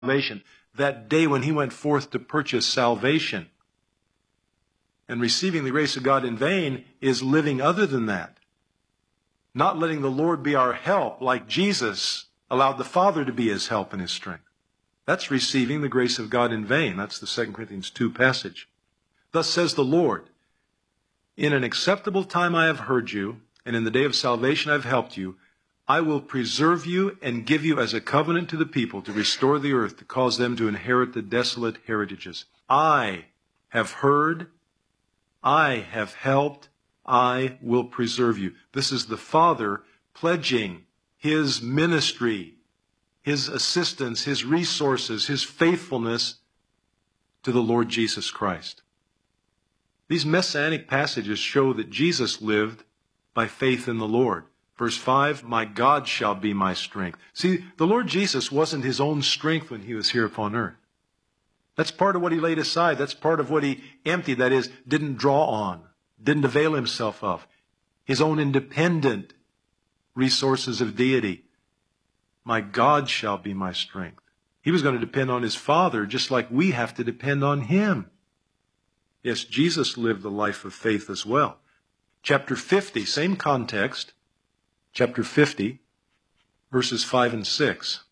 salvation. That day when he went forth to purchase salvation. And receiving the grace of God in vain is living other than that. Not letting the Lord be our help like Jesus allowed the Father to be his help and his strength. That's receiving the grace of God in vain. That's the 2 Corinthians 2 passage. Thus says the Lord, in an acceptable time I have heard you, and in the day of salvation I have helped you. I will preserve you and give you as a covenant to the people to restore the earth, to cause them to inherit the desolate heritages. I have heard, I have helped, I will preserve you. This is the Father pledging his ministry, his assistance, his resources, his faithfulness to the Lord Jesus Christ. These messianic passages show that Jesus lived by faith in the Lord. Verse 5, my God shall be my strength. See, the Lord Jesus wasn't his own strength when he was here upon earth. That's part of what he laid aside. That's part of what he emptied. That is, didn't draw on, didn't avail himself of. His own independent resources of deity. My God shall be my strength. He was going to depend on his Father just like we have to depend on him. Yes, Jesus lived the life of faith as well. Chapter 50, same context. Chapter 50, verses 5 and 6.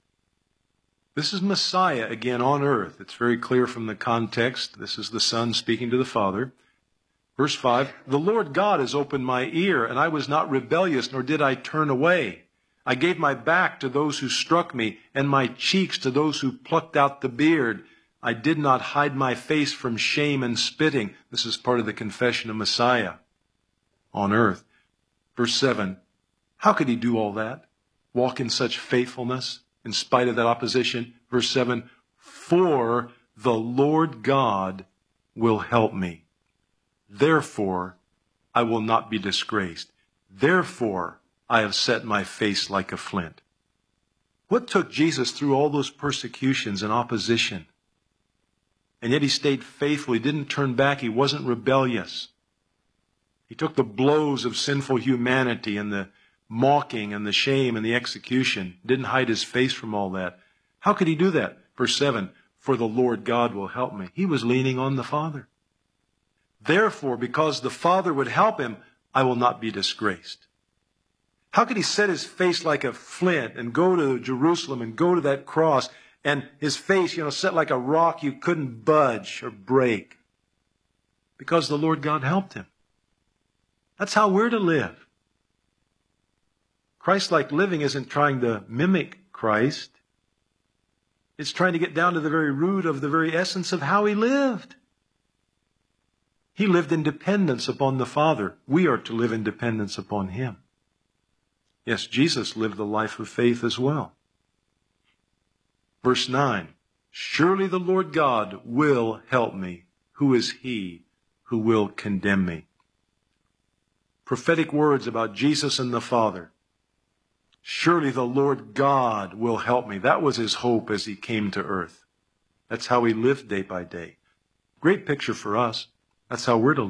This is Messiah again on earth. It's very clear from the context. This is the Son speaking to the Father. Verse 5, the Lord God has opened my ear, and I was not rebellious, nor did I turn away. I gave my back to those who struck me, and my cheeks to those who plucked out the beard. I did not hide my face from shame and spitting. This is part of the confession of Messiah on earth. Verse 7, how could he do all that? Walk in such faithfulness in spite of that opposition? Verse 7, for the Lord God will help me. Therefore, I will not be disgraced. Therefore, I have set my face like a flint. What took Jesus through all those persecutions and opposition? And yet he stayed faithful. He didn't turn back. He wasn't rebellious. He took the blows of sinful humanity and the mocking and the shame and the execution. Didn't hide his face from all that. How could he do that? Verse 7, for the Lord God will help me. He was leaning on the Father. Therefore, because the Father would help him, I will not be disgraced. How could he set his face like a flint and go to Jerusalem and go to that cross and his face, set like a rock you couldn't budge or break? Because the Lord God helped him. That's how we're to live. Christ-like living isn't trying to mimic Christ. It's trying to get down to the very root of the very essence of how he lived. He lived in dependence upon the Father. We are to live in dependence upon him. Yes, Jesus lived the life of faith as well. Verse 9, surely the Lord God will help me. Who is he who will condemn me? Prophetic words about Jesus and the Father. Surely the Lord God will help me. That was his hope as he came to earth. That's how he lived day by day. Great picture for us. That's how we're to live.